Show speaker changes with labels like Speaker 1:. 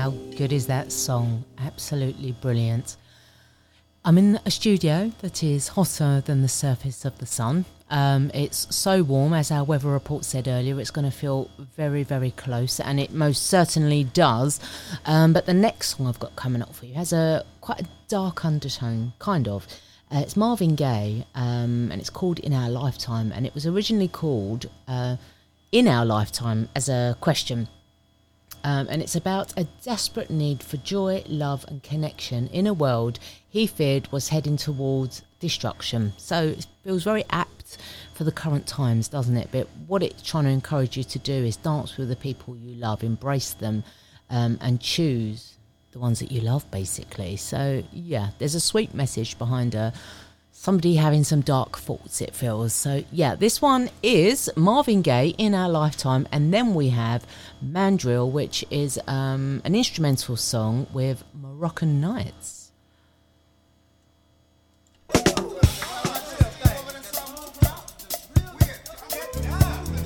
Speaker 1: How good is that song? Absolutely brilliant. I'm in a studio that is hotter than the surface of the sun. It's so warm, as our weather report said earlier, it's going to feel very, very close, and it most certainly does. But the next song I've got coming up for you has quite a dark undertone, kind of. It's Marvin Gaye, and it's called In Our Lifetime, and it was originally called In Our Lifetime as a question. And it's about a desperate need for joy, love and connection in a world he feared was heading towards destruction. So it feels very apt for the current times, doesn't it? But what it's trying to encourage you to do is dance with the people you love, embrace them, and choose the ones that you love, basically. So, yeah, there's a sweet message behind somebody having some dark thoughts, it feels. So, yeah, this one is Marvin Gaye, In Our Lifetime. And then we have Mandrill, which is an instrumental song with Moroccan Nights.